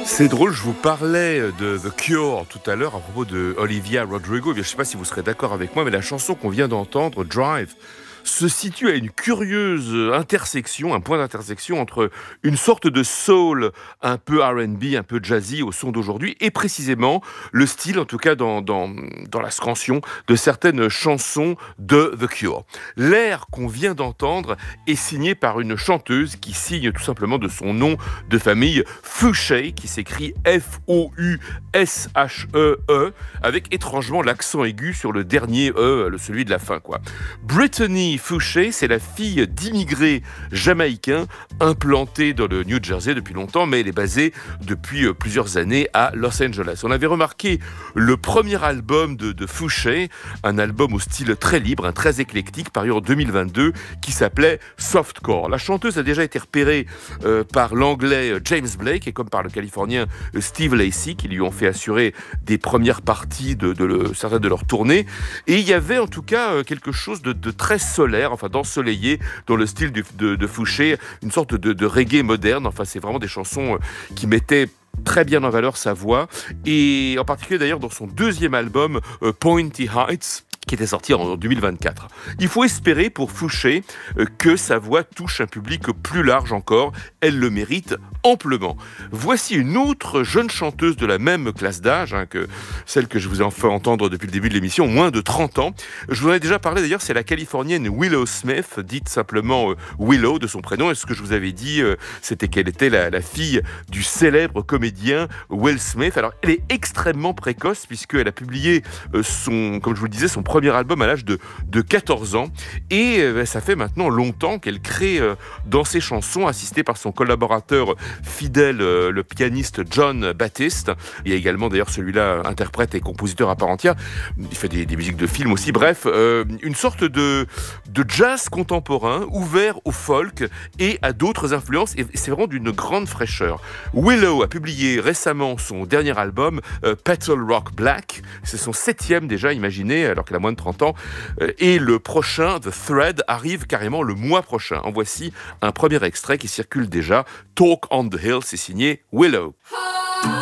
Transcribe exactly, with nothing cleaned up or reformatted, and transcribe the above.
C'est drôle, je vous parlais de The Cure tout à l'heure à propos de Olivia Rodrigo. Je ne sais pas si vous serez d'accord avec moi, mais la chanson qu'on vient d'entendre, Drive, se situe à une curieuse intersection, un point d'intersection entre une sorte de soul un peu R and B, un peu jazzy au son d'aujourd'hui, et précisément le style, en tout cas dans, dans, dans la scansion de certaines chansons de The Cure. L'air qu'on vient d'entendre est signé par une chanteuse qui signe tout simplement de son nom de famille Fouché, qui s'écrit F O U S H E E, avec étrangement l'accent aigu sur le dernier E, celui de la fin, quoi. Brittany Fouché, c'est la fille d'immigrés jamaïcains implantés dans le New Jersey depuis longtemps, mais elle est basée depuis plusieurs années à Los Angeles. On avait remarqué le premier album de, de Fouché, un album au style très libre, un très éclectique, paru en deux mille vingt-deux, qui s'appelait Softcore. La chanteuse a déjà été repérée euh, par l'anglais James Blake et comme par le californien Steve Lacy, qui lui ont fait assurer des premières parties de, de, de certaines de leurs tournées. Et il y avait en tout cas quelque chose de, de très solaire, enfin d'ensoleillé dans le style de, de, de Fouché, une sorte de, de reggae moderne. Enfin, c'est vraiment des chansons qui mettaient très bien en valeur sa voix, et en particulier d'ailleurs dans son deuxième album euh, Pointy Heights, qui était sorti en deux mille vingt-quatre. Il faut espérer pour Fouché euh, que sa voix touche un public plus large encore. Elle le mérite amplement. Voici une autre jeune chanteuse de la même classe d'âge hein, que celle que je vous ai fait entendre depuis le début de l'émission, moins de trente ans. Je vous en ai déjà parlé d'ailleurs, c'est la californienne Willow Smith, dite simplement euh, Willow de son prénom. Et ce que je vous avais dit, euh, c'était qu'elle était la, la fille du célèbre comédien Will Smith. Alors, elle est extrêmement précoce puisqu'elle a publié euh, son, comme je vous le disais, son premier premier album à l'âge de, de quatorze ans, et euh, ça fait maintenant longtemps qu'elle crée euh, dans ses chansons, assistée par son collaborateur fidèle, euh, le pianiste John Baptiste. Il y a également d'ailleurs celui-là, interprète et compositeur à part entière, il fait des, des musiques de films aussi, bref, euh, une sorte de, de jazz contemporain, ouvert au folk et à d'autres influences, et c'est vraiment d'une grande fraîcheur. Willow a publié récemment son dernier album, euh, Petal Rock Black, c'est son septième déjà, imaginez, alors qu'elle a moins de trente ans, et le prochain, The Thread, arrive carrément le mois prochain. En voici un premier extrait qui circule déjà, Talk on the Hill, c'est signé Willow.